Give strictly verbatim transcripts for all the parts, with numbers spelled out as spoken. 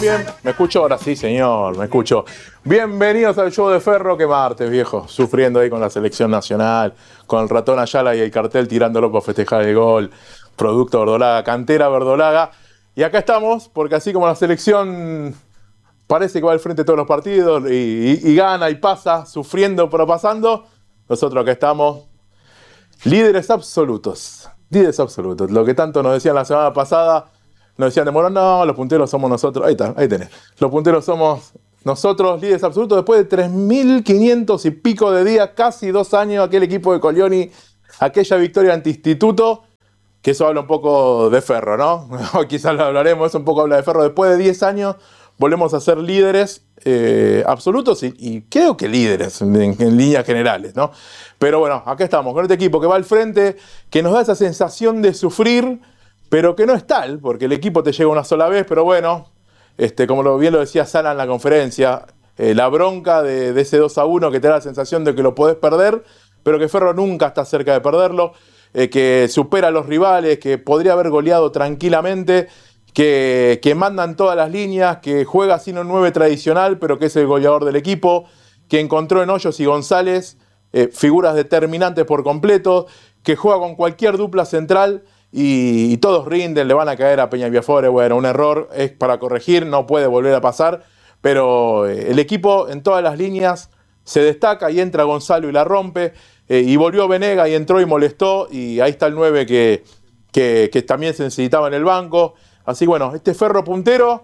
bien? ¿Me escucho? Ahora sí, señor, me escucho. Bienvenidos al show de Ferro, que martes, viejo. Sufriendo ahí con la selección nacional, con el ratón Ayala y el cartel tirándolo para festejar el gol. Producto Verdolaga, cantera Verdolaga. Y acá estamos, porque así como la selección parece que va al frente de todos los partidos y, y, y gana y pasa, sufriendo pero pasando, nosotros acá estamos, líderes absolutos. Líderes absolutos. Lo que tanto nos decían la semana pasada. Nos decían de Morón, no, los punteros somos nosotros. Ahí está, ahí tenés. Los punteros somos nosotros, líderes absolutos. Después de tres mil quinientos y pico de días, casi dos años, aquel equipo de Colioni, aquella victoria ante Instituto, que eso habla un poco de Ferro, ¿no? Quizás lo hablaremos, eso un poco habla de Ferro. Después de diez años, volvemos a ser líderes eh, absolutos y, y creo que líderes en, en líneas generales, ¿no? Pero bueno, acá estamos, con este equipo que va al frente, que nos da esa sensación de sufrir, pero que no es tal, porque el equipo te llega una sola vez, pero bueno, este, como lo, bien lo decía Sala en la conferencia, eh, la bronca de, de ese dos a uno que te da la sensación de que lo podés perder, pero que Ferro nunca está cerca de perderlo, eh, que supera a los rivales, que podría haber goleado tranquilamente, que, que mandan todas las líneas, que juega sin un nueve tradicional, pero que es el goleador del equipo, que encontró en Hoyos y González eh, figuras determinantes por completo, que juega con cualquier dupla central, Y, y todos rinden, le van a caer a Peña Viafore. Bueno, un error es para corregir, no puede volver a pasar, pero eh, el equipo en todas las líneas se destaca y entra Gonzalo y la rompe, eh, y volvió Venega y entró y molestó, y ahí está el nueve que, que, que también se necesitaba en el banco. Así que bueno, este Ferro puntero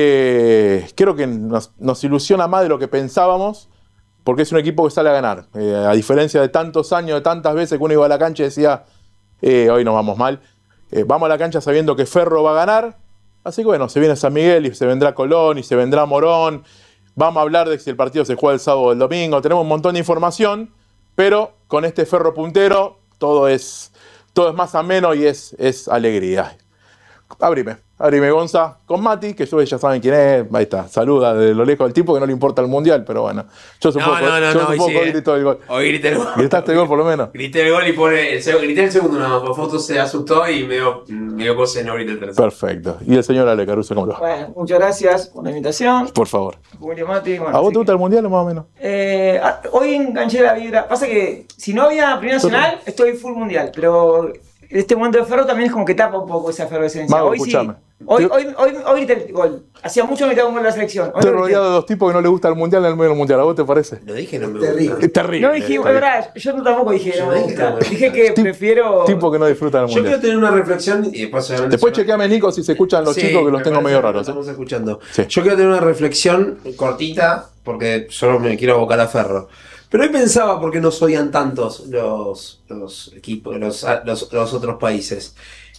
que creo que nos, nos ilusiona más de lo que pensábamos, porque es un equipo que sale a ganar, eh, a diferencia de tantos años, de tantas veces que uno iba a la cancha y decía, Eh, hoy nos vamos mal. Eh, vamos a la cancha sabiendo que Ferro va a ganar. Así que bueno, se viene San Miguel y se vendrá Colón y se vendrá Morón. Vamos a hablar de si el partido se juega el sábado o el domingo. Tenemos un montón de información, pero con este Ferro puntero todo es, todo es más ameno y es, es alegría. Abrime, abrime Gonza, con Mati, que ustedes ya saben quién es. Ahí está, saluda de lo lejos del tipo que no le importa el mundial, pero bueno. Yo supongo no, no, no, yo no, supongo sí, que hoy gritó el gol. Hoy grité el gol. ¿Gritaste el gol por lo menos? Grité el gol y pone el segundo, grité el segundo nada más, por foto se asustó y me dio, me dio cosa y no grité el tercero. Perfecto. Y el señor Ale Caruso, ¿cómo lo va? Bueno, muchas gracias por la invitación. Por favor. Julio Mati. Bueno, ¿A vos te gusta que, el mundial o más o menos? Eh, hoy enganché la vibra. Pasa que si no había Primera Nacional, estoy full mundial. Pero este momento de Ferro también es como que tapa un poco esa efervescencia. Mago, hoy escuchame. sí. Hoy, hoy, hoy, hoy grité el gol. Hacía mucho que no metía un gol en la selección. Hoy Estoy rodeado de dos tipos que no les gusta el mundial en el medio del mundial. ¿A vos te parece? Lo dije, no me Terrible. gusta. Es terrible. No dije, es verdad, yo no tampoco dije, Yo no me dije gusta. que no me Dije que Tip- prefiero. Tipo que no disfrutan el Yo quiero mundial. tener una reflexión y después obviamente Después suena- chequeame, Nico, si se escuchan los Sí, chicos, que los me tengo parece medio que lo raros. ¿eh? Estamos escuchando. Sí. Yo quiero tener una reflexión cortita, porque solo me quiero abocar a Ferro. Pero hoy pensaba por qué no odian tantos los, los equipos, los, los, los otros países.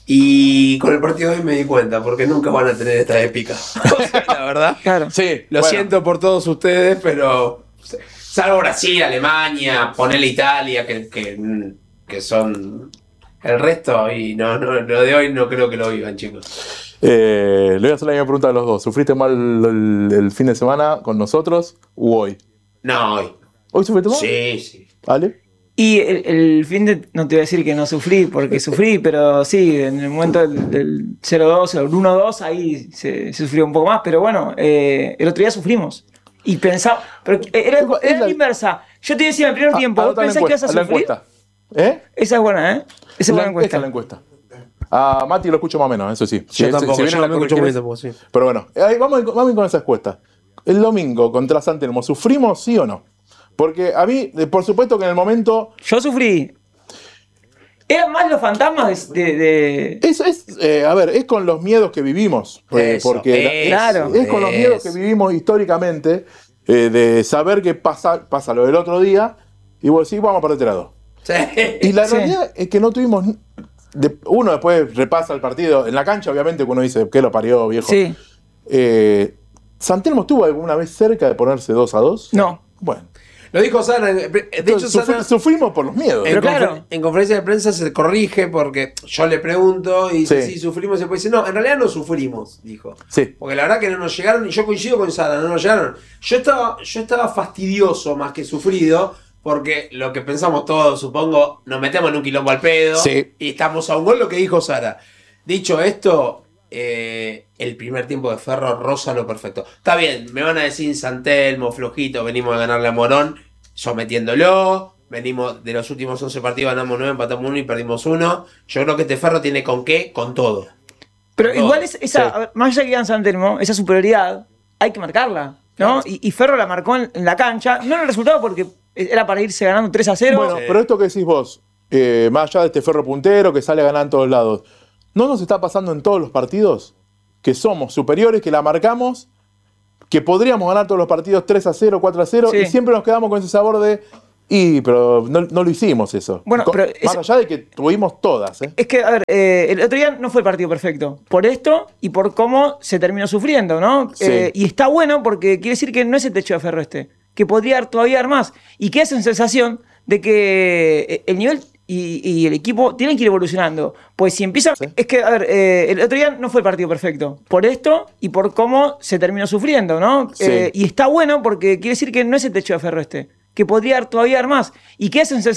Y con el partido de hoy me di cuenta, porque nunca van a tener esta épica. O sea, la verdad. Claro. Sí, Lo bueno. siento por todos ustedes, pero salvo Brasil, Alemania, ponele Italia, que, que, que son el resto, y no, no, lo de hoy no creo que lo vivan, chicos. Eh, le voy a hacer la misma pregunta a los dos. ¿Sufriste mal el, el fin de semana con nosotros u hoy? No, hoy. ¿Hoy sufriste mal? Sí, sí. ¿Ale? Y el, el fin de, no te voy a decir que no sufrí, porque sufrí, pero sí, en el momento del, del cero dos o el uno dos, ahí se, se sufrió un poco más, pero bueno, eh, el otro día sufrimos. Y pensaba, pero era, Es era la- la inversa. Yo te decía en el primer Ah, tiempo, ¿vos anota la pensás que vas a encuesta, la sufrir? encuesta. ¿Eh? Esa es buena, ¿eh? Esa es La- buena encuesta. Esta es la encuesta. A Mati lo escucho más o menos, eso sí. Yo Si- tampoco, si viene yo la no me escucho muy corregir- bien tampoco, sí. Pero bueno, ahí vamos, vamos con esa encuesta. El domingo contra San Telmo, ¿sufrimos sí o no? Porque a mí, eh, por supuesto que en el momento... Yo sufrí. Eran más los fantasmas de... de, de- Es, es, eh, a ver, es con los miedos que vivimos. eh, Eso, porque la- eso, Claro. es con los miedos que eso. vivimos históricamente, eh, de saber que pasa, pasa lo del otro día, y vos decís, vamos a perder lado. Sí. Y la Sí. realidad es que no tuvimos... de- uno después repasa el partido en la cancha, obviamente, que uno dice, ¿qué lo parió, viejo? Sí. Eh, ¿San Telmo estuvo alguna vez cerca de ponerse dos a dos? No. Bueno. Lo dijo Sara. De hecho, Entonces, sufri- Sara, sufrimos por los miedos. en, Pero confer- claro. en conferencia de prensa se corrige porque yo le pregunto y dice, Sí. sí, sufrimos. Y después dice, no, en realidad no sufrimos, dijo. Sí. Porque la verdad que no nos llegaron, y yo coincido con Sara, no nos llegaron. Yo estaba, yo estaba fastidioso más que sufrido, porque lo que pensamos todos, supongo, nos metemos en un quilombo al pedo Sí. y estamos a un gol, lo que dijo Sara. Dicho esto, eh, el primer tiempo de Ferro roza lo perfecto. Está bien, me van a decir San Telmo, flojito, venimos a ganarle a Morón, sometiéndolo. Venimos de los últimos once partidos, ganamos nueve, empatamos uno y perdimos uno. Yo creo que este Ferro tiene con qué, con todo. Pero con igual todo. es esa, Sí. a ver, más allá que gane San Telmo, esa superioridad hay que marcarla, ¿no? Claro. Y, y Ferro la marcó en, en la cancha, no en el resultado porque era para irse ganando tres a cero. Bueno, Sí. pero esto que decís vos, eh, más allá de este Ferro puntero que sale a ganar en todos lados, ¿no nos está pasando en todos los partidos que somos superiores, que la marcamos, que podríamos ganar todos los partidos tres a cero, cuatro a cero, Sí. y siempre nos quedamos con ese sabor de... Y, pero no, no lo hicimos eso. Bueno, Co- pero más es- allá de que tuvimos todas, ¿eh? Es que, a ver, eh, el otro día no fue el partido perfecto. Por esto y por cómo se terminó sufriendo, ¿no? Sí. Eh, y está bueno porque quiere decir que no es el techo de Ferro este. Que podría dar todavía dar más. Y que es una sensación de que eh, el nivel y, y el equipo tienen que ir evolucionando. Pues si empieza... Sí. Es que, a ver, eh, el otro día no fue el partido perfecto. Por esto y por cómo se terminó sufriendo, ¿no? Sí. Eh, y está bueno porque quiere decir que no es el techo de Ferro este. Que podría dar todavía dar más. Y que es una sensación